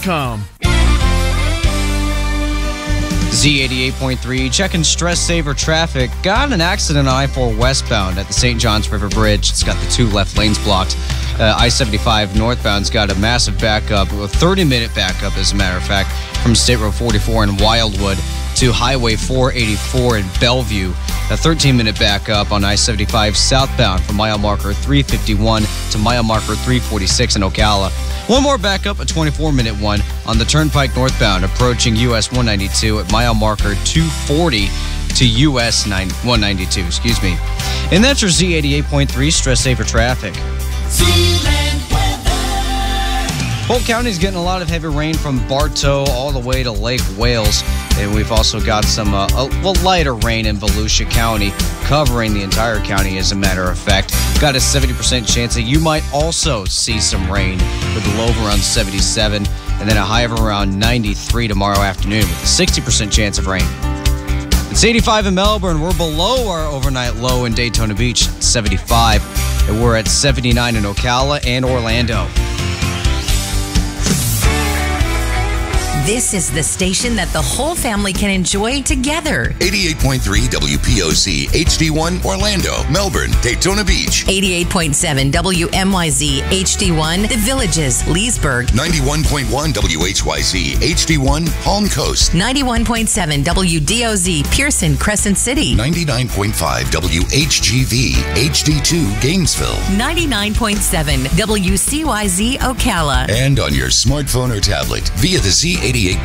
Z88.3, checking stress saver traffic. Got an accident on I-4 westbound at the St. Johns River Bridge. It's got the 2 left lanes blocked. I-75 northbound's got a massive backup, a 30-minute backup, as a matter of fact, from State Road 44 in Wildwood to Highway 484 in Bellevue. A 13-minute backup on I-75 southbound from mile marker 351 to mile marker 346 in Ocala. One more backup, a 24-minute one on the Turnpike northbound approaching US 192 at mile marker 240 to US 192, And that's your Z88.3 stress saver traffic. Polk County's getting a lot of heavy rain from Bartow all the way to Lake Wales. And we've also got some lighter rain in Volusia County, covering the entire county, as a matter of fact. Got a 70% chance that you might also see some rain, with a low of around 77, and then a high of around 93 tomorrow afternoon, with a 60% chance of rain. It's 85 in Melbourne. We're below our overnight low in Daytona Beach, 75. And we're at 79 in Ocala and Orlando. This is the station that the whole family can enjoy together. 88.3 WPOC HD1 Orlando, Melbourne, Daytona Beach. 88.7 WMYZ HD1 The Villages, Leesburg. 91.1 WHYZ HD1 Palm Coast. 91.7 WDOZ Pearson, Crescent City. 99.5 WHGV HD2 Gainesville. 99.7 WCYZ Ocala. And on your smartphone or tablet via the Z88